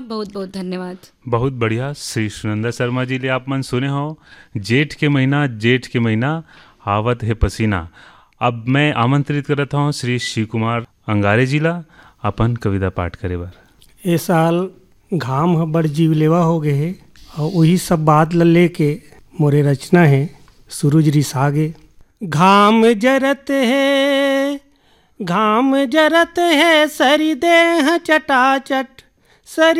बहुत बहुत धन्यवाद। बहुत बढ़िया। श्री सुनंदा शर्मा जी ले आप मन सुने हो, जेठ के महीना आवत है पसीना। अब मैं आमंत्रित करता हूँ श्री शिव कुमार अंगारे जी ला अपन कविता पाठ करे बर। ए साल घाम ह बड़ जीवलेवा हो गए हे और वही सब बात ल लेके मोरे रचना है सूरज रिसागे। घाम जरत है सरी देह चटाचट, सरी